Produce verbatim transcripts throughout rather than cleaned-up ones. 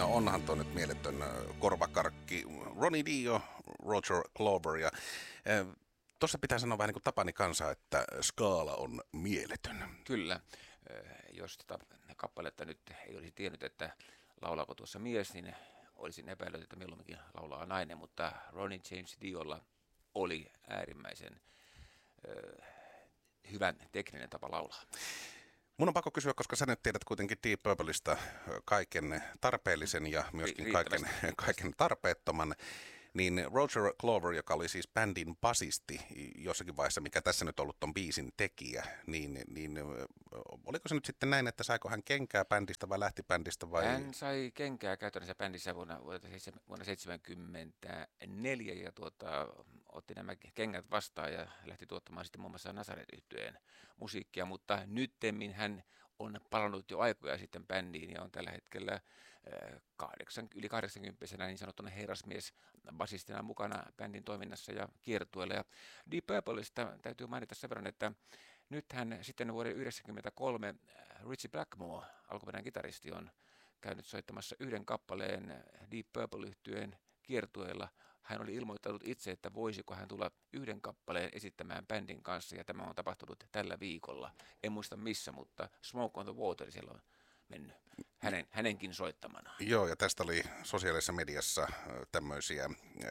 No onhan tuo nyt mieletön ö, korvakarkki. Ronnie Dio, Roger Glover ja tuossa pitää sanoa vähän niin kuin Tapani kansa, että skaala on mieletön. Kyllä. Jos tätä kappaletta nyt ei olisi tiennyt, että laulaako tuossa mies, niin olisin epäillyt, että milloinkin laulaa nainen, mutta Ronnie James Diolla oli äärimmäisen ö, hyvän tekninen tapa laulaa. Mun on pakko kysyä, koska sä nyt tiedät kuitenkin Deep Purpleista kaiken tarpeellisen ja myöskin kaiken, kaiken tarpeettoman. Niin Roger Glover, joka oli siis bändin basisti jossakin vaiheessa, mikä tässä nyt ollut ton biisin tekijä, niin, niin oliko se nyt sitten näin, että saiko hän kenkää bändistä vai lähti bändistä vai? Hän sai kenkää käytännössä bändissä vuonna, vuonna seitsemänkymmentäneljä ja tuota, otti nämä kengät vastaan ja lähti tuottamaan sitten muun muassa Nazaret-yhtyeen musiikkia, mutta nyttemmin hän on palannut jo aikoja sitten bändiin ja on tällä hetkellä kahdeksan, yli kahdeksankymppisenä niin sanottuna herrasmies basistina mukana bändin toiminnassa ja kiertueella. Ja Deep Purpleista täytyy mainita sen verran, että nythän sitten vuoden yhdeksänkymmentäkolme Ritchie Blackmore, alkuperäinen kitaristi, on käynyt soittamassa yhden kappaleen Deep Purple-yhtyeen kiertueella. Hän oli ilmoittanut itse, että voisiko hän tulla yhden kappaleen esittämään bändin kanssa, ja tämä on tapahtunut tällä viikolla. En muista missä, mutta Smoke on the Water siellä on mennyt hänen, hänenkin soittamana. Joo, ja tästä oli sosiaalisessa mediassa tämmöisiä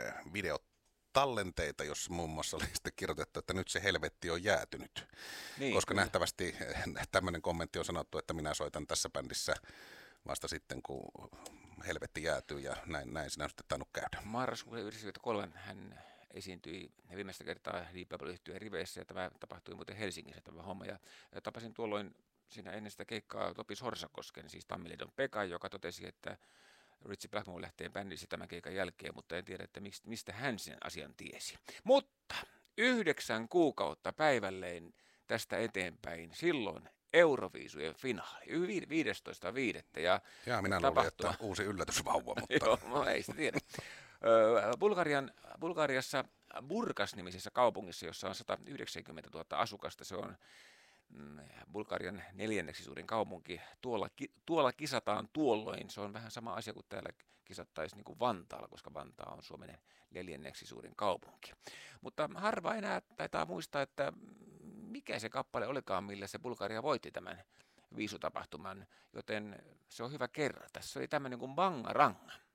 videotallenteita, jossa muun muassa oli sitten kirjoitettu, että nyt se helvetti on jäätynyt. Niin, koska kyllä. Nähtävästi tämmöinen kommentti on sanottu, että minä soitan tässä bändissä vasta sitten, kun helvetti jäätyy, ja näin, näin sinä on sitten tainnut käydä. Marraskuussa yhdeksänkymmentäkolme hän esiintyi viimeistä kertaa Deep Purple-yhtyeen riveissä, ja tämä tapahtui muuten Helsingissä tämä homma. Ja tapasin tuolloin siinä ennen sitä keikkaa Topi Sorsakosken, siis Tammiledon Pekka, joka totesi, että Ritchie Blackmore lähtee bändissä tämän keikan jälkeen, mutta en tiedä, että mistä hän sen asian tiesi. Mutta yhdeksän kuukautta päivälleen tästä eteenpäin, silloin Euroviisujen finaali, viidestoista viidettä Ja, ja minä luulin, että uusi yllätysvauva, mutta joo, no ei sitä tiedä. Bulgarian, Bulgariassa Burgas-nimisessä kaupungissa, jossa on sata yhdeksänkymmentätuhatta asukasta, se on Bulgarian neljänneksi suurin kaupunki. Tuolla, tuolla kisataan tuolloin. Se on vähän sama asia kuin täällä kisattaisiin niin kuin Vantaalla, koska Vantaa on Suomen neljänneksi suurin kaupunki. Mutta harva enää taitaa muistaa, että mikä se kappale olikaan, millä se Bulgaria voitti tämän viisutapahtuman, joten se on hyvä kerrata. Se oli tämmöinen kuin Bangaranga.